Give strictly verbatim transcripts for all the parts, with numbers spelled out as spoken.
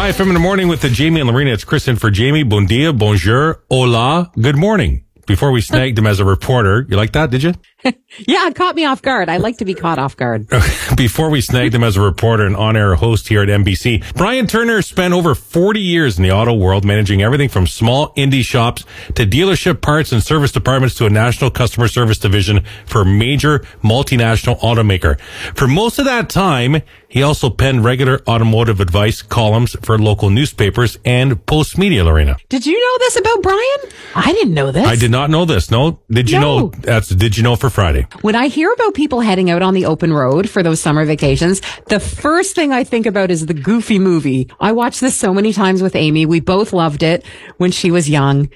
My F M in the morning with the Jamie and Lorena. It's Chris in for Jamie. Bon dia, bonjour, hola, good morning. Before we snagged him as a reporter, you like that, did you? Yeah, it caught me off guard. I like to be caught off guard. Before we snagged him as a reporter and on-air host here at N B C, Brian Turner spent over forty years in the auto world, managing everything from small indie shops to dealership parts and service departments to a national customer service division for a major multinational automaker. For most of that time, he also penned regular automotive advice columns for local newspapers and Post Media, Lorena. Did you know this about Brian? I didn't know this. I did not know this. No? Did you No. know? That's, did you know for Friday? When I hear about people heading out on the open road for those summer vacations, the first thing I think about is the Goofy movie. I watched this so many times with Amy. We both loved it when she was young.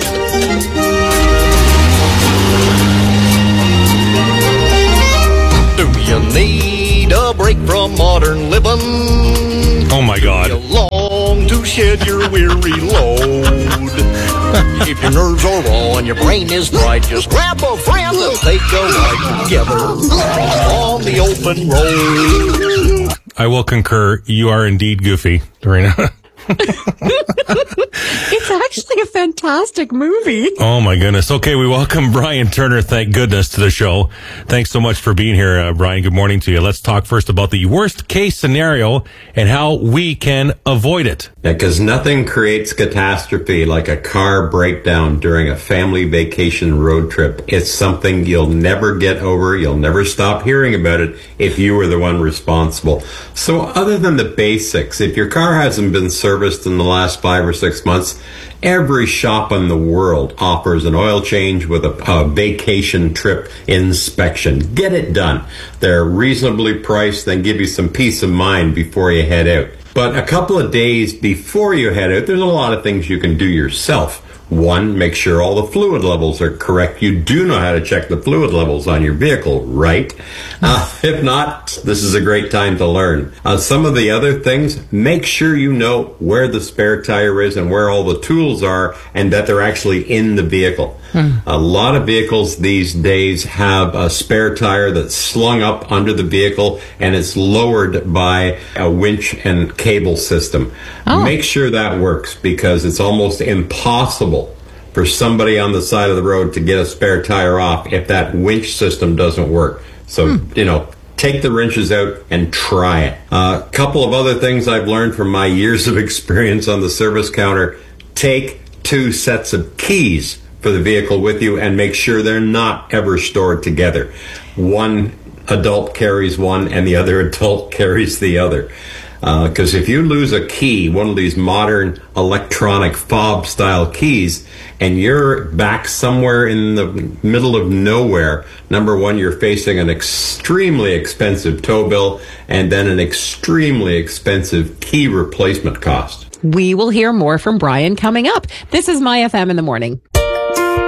Do you need a break from modern living? Oh my God. You long to shed your weary load. If your nerves are raw and your brain is dry, just grab a friend and take a ride together on the open road. I will concur. You are indeed goofy, Lorena. It's actually a fantastic movie. Oh my goodness. Okay, we welcome Brian Turner, thank goodness, to the show. Thanks so much for being here, uh, Brian. Good morning to you. Let's talk first about the worst case scenario and how we can avoid it. Because nothing creates catastrophe like a car breakdown during a family vacation road trip. It's something you'll never get over. You'll never stop hearing about it if you were the one responsible. So other than the basics, if your car hasn't been serviced in the last five or six months, every shop in the world offers an oil change with a, a vacation trip inspection. Get it done. They're reasonably priced and give you some peace of mind before you head out. But a couple of days before you head out, there's a lot of things you can do yourself. One, make sure all the fluid levels are correct. You do know how to check the fluid levels on your vehicle, right? Uh, if not, this is a great time to learn. Uh, some of the other things, make sure you know where the spare tire is and where all the tools are and that they're actually in the vehicle. Hmm. A lot of vehicles these days have a spare tire that's slung up under the vehicle and it's lowered by a winch and cable system. Oh. Make sure that works because it's almost impossible for somebody on the side of the road to get a spare tire off if that winch system doesn't work. So, hmm. you know, take the wrenches out and try it. A uh, couple of other things I've learned from my years of experience on the service counter. Take two sets of keys for the vehicle with you and make sure they're not ever stored together. One adult carries one and the other adult carries the other. Because uh, if you lose a key, one of these modern electronic fob-style keys, and you're back somewhere in the middle of nowhere, number one, you're facing an extremely expensive tow bill and then an extremely expensive key replacement cost. We will hear more from Brian coming up. This is My F M in the morning.